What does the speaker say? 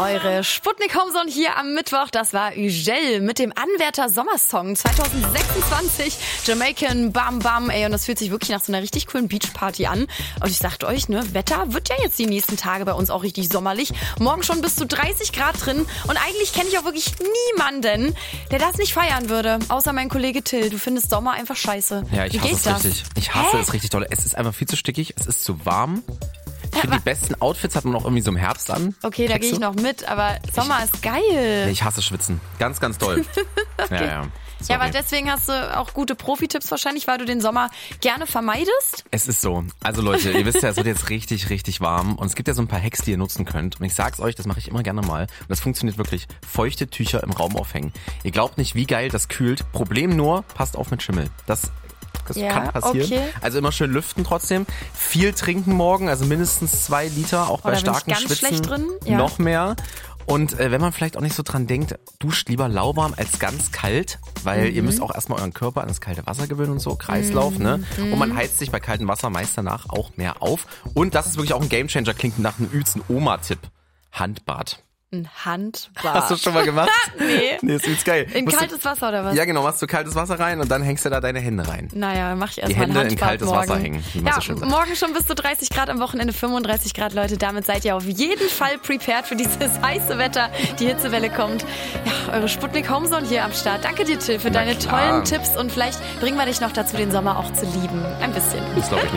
Eure Sputnik Homezone hier am Mittwoch. Das war Ugel mit dem Anwärter Sommersong 2026. Jamaican Bam Bam, ey. Und das fühlt sich wirklich nach so einer richtig coolen Beachparty an. Und ich sagte euch, ne, Wetter wird ja jetzt die nächsten Tage bei uns auch richtig sommerlich. Morgen schon bis zu 30 Grad drin. Und eigentlich kenne ich auch wirklich niemanden, der das nicht feiern würde. Außer mein Kollege Till. Du findest Sommer einfach scheiße. Ja, ich hasse es richtig. Ich hasse es richtig doll. Es ist einfach viel zu stickig. Es ist zu warm. Ich finde, die besten Outfits hat man auch irgendwie so im Herbst an. Okay, da gehe ich noch mit, aber Sommer ist geil. Ich hasse Schwitzen. Ganz, ganz doll. Okay. Ja. Sorry. Ja, aber deswegen hast du auch gute Profi-Tipps wahrscheinlich, weil du den Sommer gerne vermeidest? Es ist so. Also Leute, ihr wisst ja, es wird jetzt richtig, richtig warm. Und es gibt ja so ein paar Hacks, die ihr nutzen könnt. Und ich sag's euch, das mache ich immer gerne mal. Und das funktioniert wirklich. Feuchte Tücher im Raum aufhängen. Ihr glaubt nicht, wie geil das kühlt. Problem nur, passt auf mit Schimmel. Das kann passieren. Okay. Also immer schön lüften trotzdem. Viel trinken morgen, also mindestens 2 Liter, auch bei starken Schwitzen. Schlecht drin? Ja. Noch mehr. Und wenn man vielleicht auch nicht so dran denkt, duscht lieber lauwarm als ganz kalt, weil ihr müsst auch erstmal euren Körper an das kalte Wasser gewöhnen und so, Kreislauf, ne? Und man heizt sich bei kaltem Wasser meist danach auch mehr auf. Und das ist wirklich auch ein Gamechanger, klingt nach einem übelsten Oma-Tipp. Handbad. Ein Handbad. Hast du schon mal gemacht? Nee. Nee, ist übelst geil. In kaltes Wasser oder was? Ja, genau, machst du kaltes Wasser rein und dann hängst du da deine Hände rein. Naja, mach ich erst die mal ein Hände Handbad in kaltes morgen. Wasser hängen. Ja, so morgen schon bis zu 30 Grad, am Wochenende 35 Grad, Leute. Damit seid ihr auf jeden Fall prepared für dieses heiße Wetter. Die Hitzewelle kommt. Ja, eure Sputnik Homezone hier am Start. Danke dir, Till, für deine tollen Tipps und vielleicht bringen wir dich noch dazu, den Sommer auch zu lieben. Ein bisschen. Das glaube ich nicht.